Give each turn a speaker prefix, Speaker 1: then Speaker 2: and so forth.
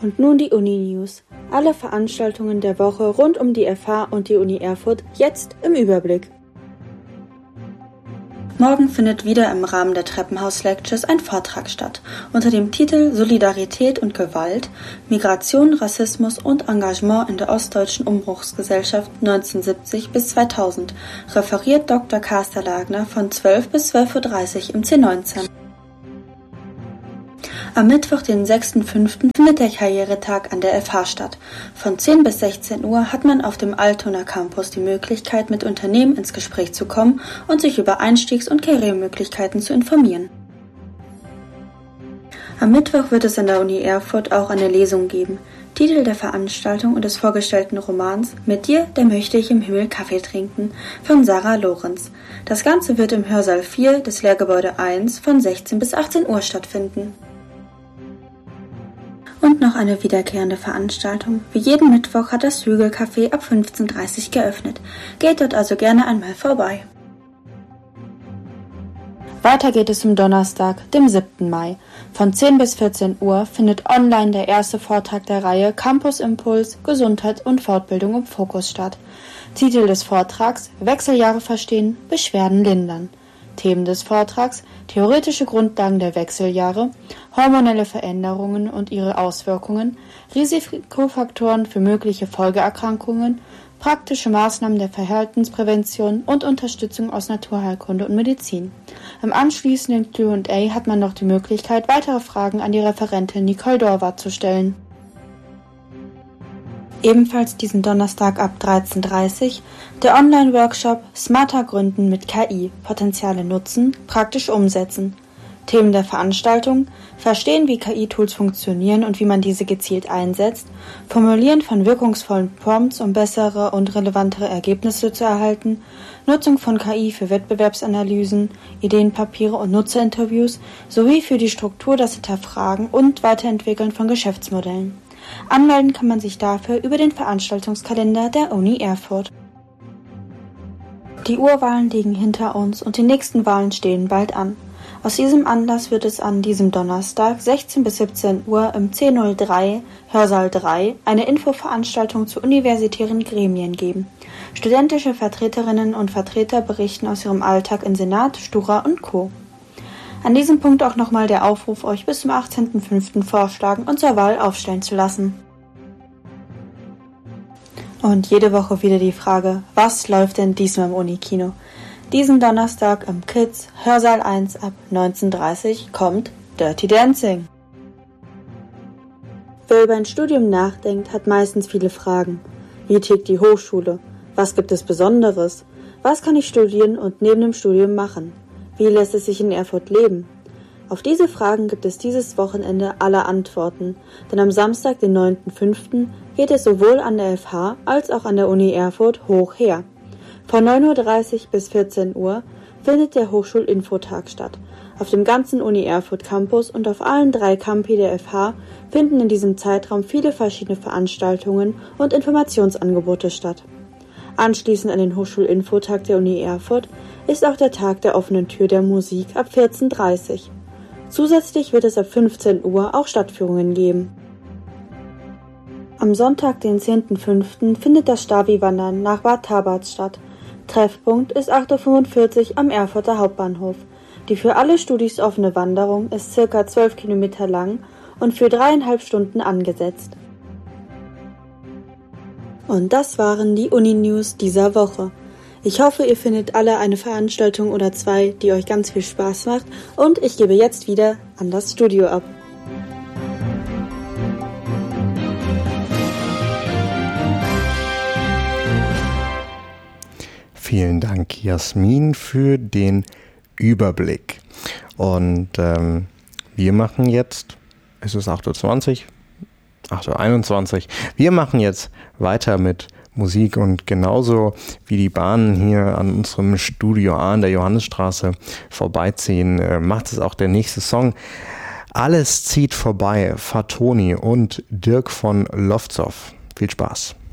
Speaker 1: Und nun die Uni-News. Alle Veranstaltungen der Woche rund um die FH und die Uni Erfurt jetzt im Überblick. Morgen findet wieder im Rahmen der Treppenhaus-Lectures ein Vortrag statt, unter dem Titel Solidarität und Gewalt, Migration, Rassismus und Engagement in der ostdeutschen Umbruchsgesellschaft 1970 bis 2000, referiert Dr. Carsten Lagner von 12 bis 12.30 Uhr im C19. Am Mittwoch, den 6.5., findet der Karrieretag an der FH statt. Von 10 bis 16 Uhr hat man auf dem Altona Campus die Möglichkeit, mit Unternehmen ins Gespräch zu kommen und sich über Einstiegs- und Karrieremöglichkeiten zu informieren. Am Mittwoch wird es an der Uni Erfurt auch eine Lesung geben. Titel der Veranstaltung und des vorgestellten Romans »Mit dir, da möchte ich im Himmel Kaffee trinken« von Sarah Lorenz. Das Ganze wird im Hörsaal 4 des Lehrgebäude 1 von 16 bis 18 Uhr stattfinden. Und noch eine wiederkehrende Veranstaltung. Wie jeden Mittwoch hat das Hügelcafé ab 15.30 Uhr geöffnet. Geht dort also gerne einmal vorbei. Weiter geht es am Donnerstag, dem 7. Mai. Von 10 bis 14 Uhr findet online der erste Vortrag der Reihe Campus Impuls, Gesundheit und Fortbildung im Fokus statt. Titel des Vortrags: Wechseljahre verstehen, Beschwerden lindern. Themen des Vortrags: theoretische Grundlagen der Wechseljahre, hormonelle Veränderungen und ihre Auswirkungen, Risikofaktoren für mögliche Folgeerkrankungen, praktische Maßnahmen der Verhaltensprävention und Unterstützung aus Naturheilkunde und Medizin. Im anschließenden Q&A hat man noch die Möglichkeit, weitere Fragen an die Referentin Nicole Dorwart zu stellen. Ebenfalls diesen Donnerstag ab 13.30 Uhr der Online-Workshop Smarter Gründen mit KI, Potenziale nutzen, praktisch umsetzen. Themen der Veranstaltung: Verstehen, wie KI-Tools funktionieren und wie man diese gezielt einsetzt, Formulieren von wirkungsvollen Prompts, um bessere und relevantere Ergebnisse zu erhalten, Nutzung von KI für Wettbewerbsanalysen, Ideenpapiere und Nutzerinterviews sowie für die Struktur, das Hinterfragen und Weiterentwickeln von Geschäftsmodellen. Anmelden kann man sich dafür über den Veranstaltungskalender der Uni Erfurt. Die Urwahlen liegen hinter uns und die nächsten Wahlen stehen bald an. Aus diesem Anlass wird es an diesem Donnerstag 16 bis 17 Uhr im C03 Hörsaal 3 eine Infoveranstaltung zu universitären Gremien geben. Studentische Vertreterinnen und Vertreter berichten aus ihrem Alltag in Senat, Stura und Co. An diesem Punkt auch nochmal der Aufruf, euch bis zum 18.05. vorschlagen und zur Wahl aufstellen zu lassen. Und jede Woche wieder die Frage, was läuft denn diesmal im Unikino? Diesen Donnerstag im Kids Hörsaal 1 ab 19.30 Uhr kommt Dirty Dancing. Wer über ein Studium nachdenkt, hat meistens viele Fragen. Wie tickt die Hochschule? Was gibt es Besonderes? Was kann ich studieren und neben dem Studium machen? Wie lässt es sich in Erfurt leben? Auf diese Fragen gibt es dieses Wochenende alle Antworten, denn am Samstag, den 9.5., geht es sowohl an der FH als auch an der Uni Erfurt hoch her. Von 9.30 Uhr bis 14 Uhr findet der Hochschulinfotag statt. Auf dem ganzen Uni Erfurt Campus und auf allen 3 Campi der FH finden in diesem Zeitraum viele verschiedene Veranstaltungen und Informationsangebote statt. Anschließend an den Hochschulinfotag der Uni Erfurt ist auch der Tag der offenen Tür der Musik ab 14.30 Uhr. Zusätzlich wird es ab 15 Uhr auch Stadtführungen geben. Am Sonntag, den 10.5., findet das Stabi-Wandern nach Bad Tabarz statt. Treffpunkt ist 8.45 Uhr am Erfurter Hauptbahnhof. Die für alle Studis offene Wanderung ist ca. 12 Kilometer lang und für 3,5 Stunden angesetzt. Und das waren die Uni-News dieser Woche. Ich hoffe, ihr findet alle eine Veranstaltung oder 2, die euch ganz viel Spaß macht, und ich gebe jetzt wieder an das Studio ab.
Speaker 2: Vielen Dank, Jasmin, für den Überblick. Und wir machen jetzt, es ist 8.20 Uhr, 8.21 Uhr, wir machen jetzt weiter mit Musik und genauso wie die Bahnen hier an unserem Studio A in der Johannesstraße vorbeiziehen, macht es auch der nächste Song. Alles zieht vorbei, Fatoni und Dirk von Lofzow. Viel Spaß.